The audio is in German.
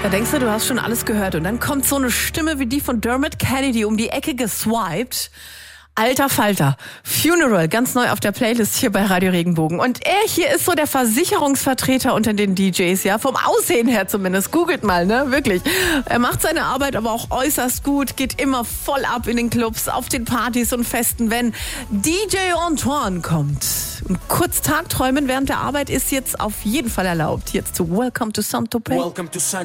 Da denkst du hast schon alles gehört und dann kommt so eine Stimme wie die von Dermot Kennedy um die Ecke geswiped. Alter Falter, Funeral, ganz neu auf der Playlist hier bei Radio Regenbogen. Und er hier ist so der Versicherungsvertreter unter den DJs, ja, vom Aussehen her zumindest. Googelt mal, ne, wirklich. Er macht seine Arbeit aber auch äußerst gut, geht immer voll ab in den Clubs, auf den Partys und Festen, wenn DJ Antoine kommt. Und kurz Tagträumen während der Arbeit ist jetzt auf jeden Fall erlaubt. Jetzt zu Welcome to Saint-Tropez. Welcome to Saint-Tropez.